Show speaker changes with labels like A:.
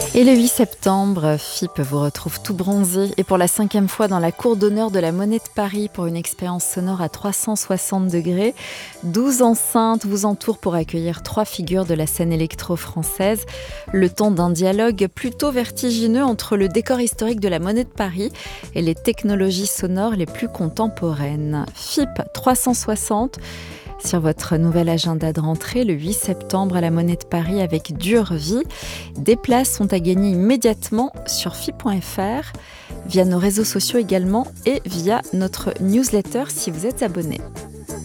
A: Et le 8 septembre, FIP vous retrouve tout bronzé et pour la 5e fois dans la cour d'honneur de la Monnaie de Paris pour une expérience sonore à 360 degrés. 12 enceintes vous entourent pour accueillir 3 figures de la scène électro-française. Le temps d'un dialogue plutôt vertigineux entre le décor historique de la Monnaie de Paris et les technologies sonores les plus contemporaines. FIP 360 sur votre nouvel agenda de rentrée le 8 septembre à la Monnaie de Paris avec Dure Vie. Des places sont à gagner immédiatement sur fi.fr, via nos réseaux sociaux également et via notre newsletter si vous êtes abonné.